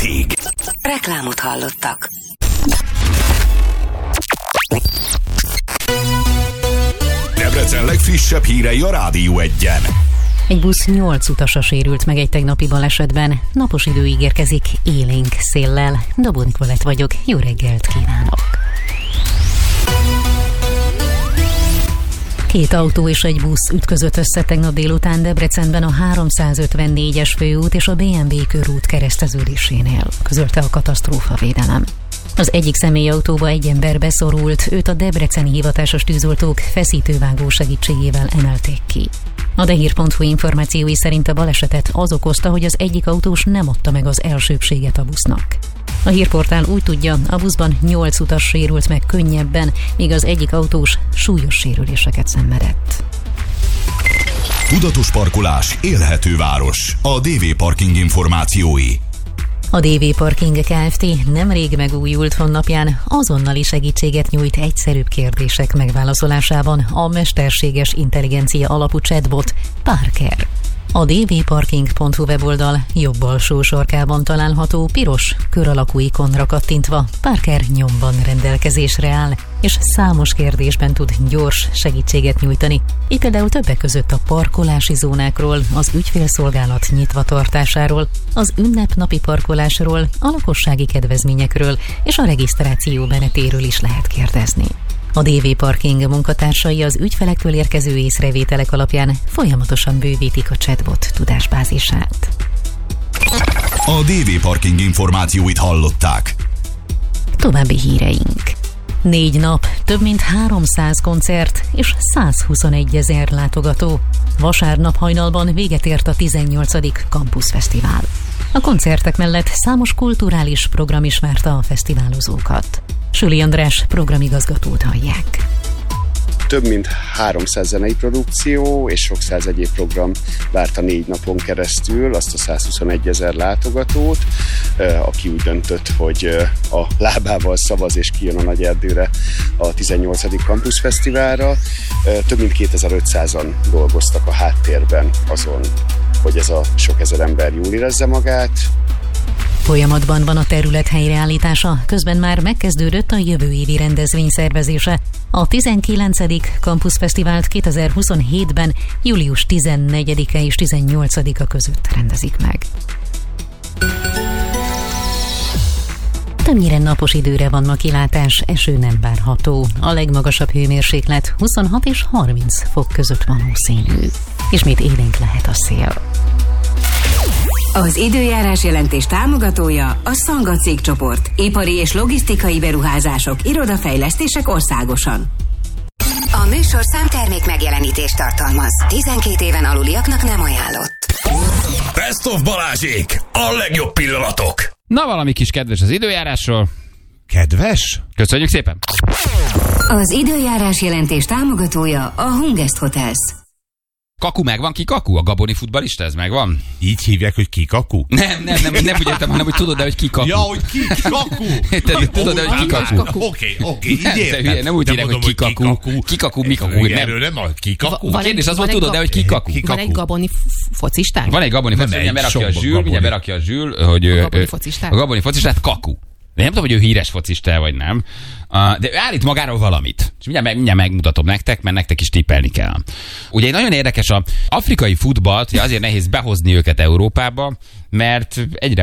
hétig. Reklámot hallottak. Debrecen legfrissebb hírei a Rádió 1-en. Egy busz 8 utasa sérült meg egy tegnapi balesetben. Napos idő ígérkezik élénk széllel. Dobó Nikolett vagyok, jó reggelt kívánok! 2 autó és egy busz ütközött össze tegnap délután Debrecenben a 354-es főút és a BMW körút kereszteződésénél, közölte a katasztrófavédelem. Az egyik személyautóba egy ember beszorult, őt a debreceni hivatásos tűzoltók feszítővágó segítségével emelték ki. A dehír.hu információi szerint a balesetet az okozta, hogy az egyik autós nem adta meg az elsőbbséget a busznak. A hírportál úgy tudja, a buszban 8 utas sérült meg könnyebben, míg az egyik autós súlyos sérüléseket szenvedett. Tudatos parkolás, élhető város. A DV Parking információi. A DV Parking Kft. Nemrég megújult honlapján azonnali segítséget nyújt egyszerűbb kérdések megválaszolásában a mesterséges intelligencia alapú chatbot Parker. A dvparking.hu weboldal jobb alsó sarkában található piros kör alakú ikonra kattintva Parker nyomban rendelkezésre áll, és számos kérdésben tud gyors segítséget nyújtani. Itt például többek között a parkolási zónákról, az ügyfélszolgálat nyitva tartásáról, az ünnepnapi parkolásról, a lakossági kedvezményekről és a regisztráció menetéről is lehet kérdezni. A DV Parking munkatársai az ügyfelektől érkező észrevételek alapján folyamatosan bővítik a chatbot tudásbázisát. A DV Parking információit hallották. További híreink. 4 nap, több mint 300 koncert és 121 000 látogató. Vasárnap hajnalban véget ért a 18. Campus Fesztivál. A koncertek mellett számos kulturális program is várta a fesztiválozókat. Süli András programigazgatót hallják. Több mint 300 zenei produkció és sok száz egyéb program várta 4 napon keresztül azt a 121 000 látogatót, aki úgy döntött, hogy a lábával szavaz és kijön a Nagyerdőre a 18. Campus Fesztiválra. Több mint 2500-an dolgoztak a háttérben azon, hogy ez a sok ezer ember jól érezze magát. Folyamatban van a terület helyreállítása, közben már megkezdődött a jövő évi rendezvény szervezése. A 19. Campus Fesztivált 2027-ben július 14-e és 18-a között rendezik meg. Többnyire napos időre van ma kilátás, eső nem várható. A legmagasabb hőmérséklet 26 és 30 fok között van hószínű. Ismét élénk lehet a szél. Az időjárás jelentés támogatója a Szanga cégcsoport. Ipari és logisztikai beruházások, irodafejlesztések országosan. A műsorszám termék megjelenítést tartalmaz. 12 éven aluliaknak nem ajánlott. Best of Balázsék! A legjobb pillanatok! Na, valami kis kedves az időjárásról. Kedves? Köszönjük szépen! Az időjárás jelentés támogatója a Hungest Hotels. Kaku megvan, ki Kaku? A gaboni futballista, ez megvan? Így hívják, hogy ki Kaku? Nem úgy értem, hanem hogy tudod-e, hogy ki Kaku. Ja, hogy ki Kaku? Tudod-e, hogy ki Kaku? Oké, így értem. Nem úgy hívják, hogy ki Kaku. Ki Kaku, mi Kaku? Erről nem a ki Kaku. A kérdés az volt, tudod-e, hogy ki Kaku? Van egy gaboni focistánk? Van egy gaboni focistánk, mindjárt berakja a Zsül, hogy a gaboni focistát Kaku. De nem tudom, hogy ő híres focista vagy nem. De ő állít magáról valamit. És mindjárt megmutatom nektek, mert nektek is tippelni kell. Ugye nagyon érdekes, az afrikai futballt, azért nehéz behozni őket Európába, mert egyre